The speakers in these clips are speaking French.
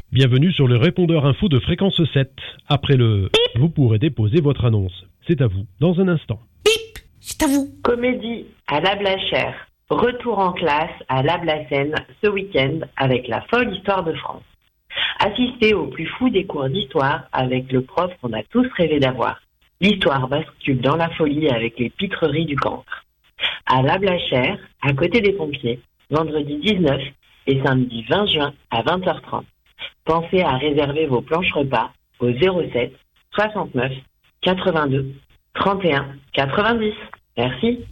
Bienvenue sur le répondeur info de Fréquence 7. Après le vous pourrez déposer votre annonce. C'est à vous dans un instant. Bip, c'est à vous. Comédie à la Blachère. Retour en classe à la Blacenne ce week-end avec la folle histoire de France. Assistez au plus fou des cours d'histoire avec le prof qu'on a tous rêvé d'avoir. L'histoire bascule dans la folie avec les pitreries du cancre. À la Blachère, à côté des pompiers, vendredi 19 et samedi 20 juin à 20h30. Pensez à réserver vos planches repas au 07 69 82 31 90. Merci.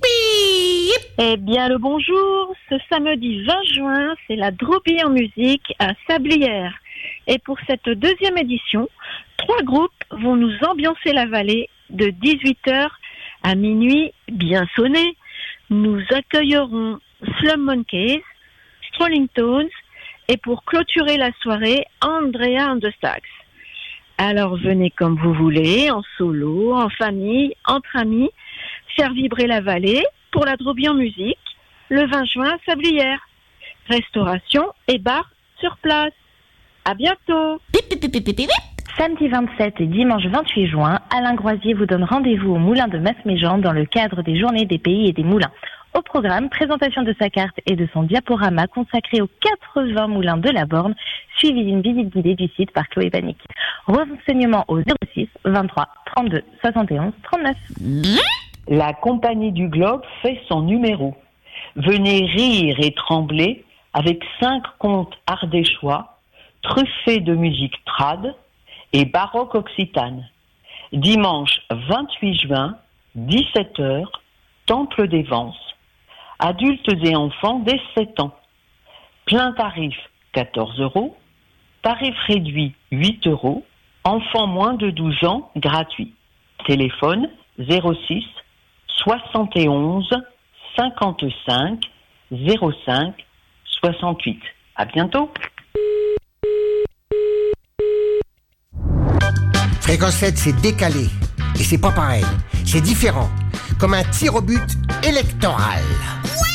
Eh bien, le bonjour. Ce samedi 20 juin, c'est la Drobie en musique à Sablières. Et pour cette deuxième édition, 3 groupes vont nous ambiancer la vallée de 18h à minuit bien sonné. Nous accueillerons Slum Monkeys, Strolling Tones et pour clôturer la soirée, Andrea and the Sax. Alors venez comme vous voulez, en solo, en famille, entre amis, faire vibrer la vallée pour la Drobie en musique, le 20 juin à Sablières. Restauration et bar sur place. À bientôt. Samedi 27 et dimanche 28 juin, Alain Groisier vous donne rendez-vous au Moulin de Masméjean dans le cadre des Journées des pays et des moulins. Au programme, présentation de sa carte et de son diaporama consacré aux 80 moulins de la Borne, suivi d'une visite guidée du site par Chloé Panic. Renseignements au 06 23 32 71 39. La Compagnie du Globe fait son numéro. Venez rire et trembler avec 5 contes ardéchois, truffés de musique trad et baroque occitane. Dimanche 28 juin, 17h, Temple des Vences. Adultes et enfants dès 7 ans. Plein tarif 14 €, tarif réduit 8 €, enfants moins de 12 ans gratuit. Téléphone 06 71 55 05 68. À bientôt. Fréquence 7, c'est décalé. Et c'est pas pareil. C'est différent. Comme un tir au but électoral. Ouais.